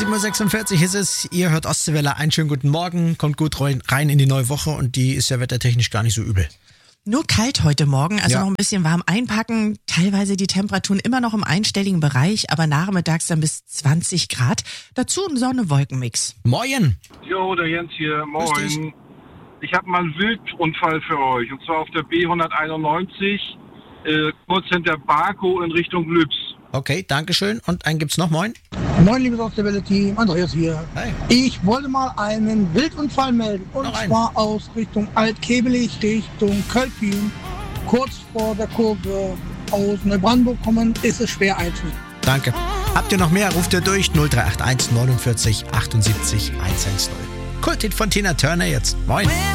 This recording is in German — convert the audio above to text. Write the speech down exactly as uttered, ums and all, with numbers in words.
sieben Uhr sechsundvierzig ist es, ihr hört Ostseewelle, einen schönen guten Morgen, kommt gut rein in die neue Woche und die ist ja wettertechnisch gar nicht so übel. Nur kalt heute Morgen, also Ja. noch ein bisschen warm einpacken, teilweise die Temperaturen immer noch im einstelligen Bereich, aber nachmittags dann bis zwanzig Grad. Dazu ein Sonne-Wolken-Mix. Moin! Jo, der Jens hier, Grüß dich. moin. Ich habe mal einen Wildunfall für euch, und zwar auf der B hunderteinundneunzig, äh, kurz hinter Baku in Richtung Lübs. Okay, dankeschön. Und einen gibt's noch, moin. Moin, liebes Ostseewelle-Team, Andreas hier. Hi. Ich wollte mal einen Wildunfall melden, und Noch einen. zwar aus Richtung Altkebelig, Richtung Kölpin. Kurz vor der Kurve aus Neubrandenburg kommen, ist es schwer einzusehen. Danke. Habt ihr noch mehr, ruft ihr durch null drei acht eins neunundvierzig achtundsiebzig hundertzehn. Kulthit von Tina Turner jetzt. Moin.